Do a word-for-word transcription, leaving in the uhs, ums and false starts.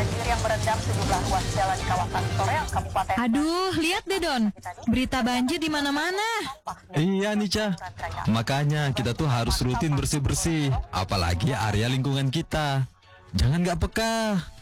banjir yang merendam sejumlah ruas jalan di kawasan Soreang, Kabupaten. Aduh, lihat deh Don, berita banjir di mana-mana. Iya Nica, makanya kita tuh harus rutin bersih-bersih, apalagi area lingkungan kita. Jangan nggak peka.